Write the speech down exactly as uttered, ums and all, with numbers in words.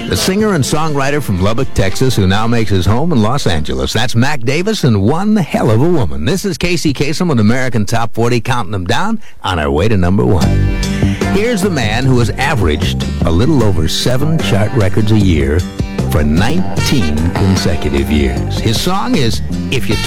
the singer and songwriter from Lubbock, Texas, who now makes his home in Los Angeles. That's Mac Davis and One Hell of a Woman. This is Casey Kasem with American Top forty, counting them down on our way to number one. Here's the man who has averaged a little over seven chart records a year for nineteen consecutive years. His song is If You